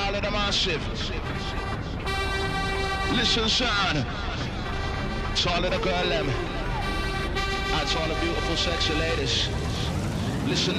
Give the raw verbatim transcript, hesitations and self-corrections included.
all of the massive. Listen, son. To all of the girl them. And to all the beautiful, sexy ladies. Listen.